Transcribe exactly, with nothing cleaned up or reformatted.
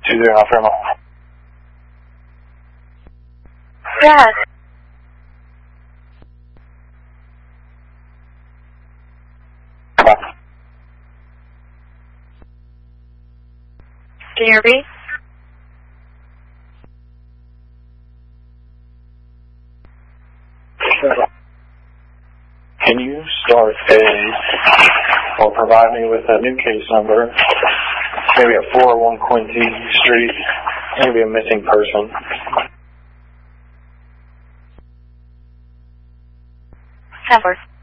two zero Fairmont. Yes. Can you hear me? Can you start a, or provide me with a new case number, maybe a four oh one Quincy Street, maybe a missing person? Ten four.